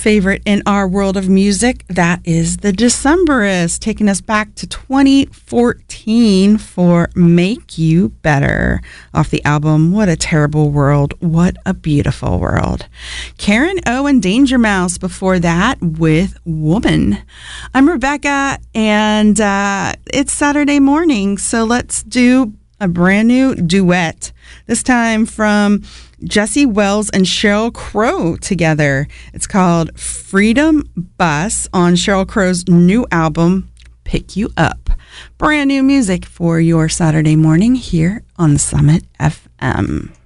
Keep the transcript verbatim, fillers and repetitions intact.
favorite in our world of music. That is the Decemberists, taking us back to twenty fourteen for Make You Better off the album What a Terrible World, What a Beautiful World. Karen O and Danger Mouse before that with Woman. I'm Rebecca, and uh, it's Saturday morning, so let's do a brand new duet, this time from Jesse Wells and Sheryl Crow together. It's called Freedom Bus on Sheryl Crow's new album, Pick You Up. Brand new music for your Saturday morning here on Summit F M.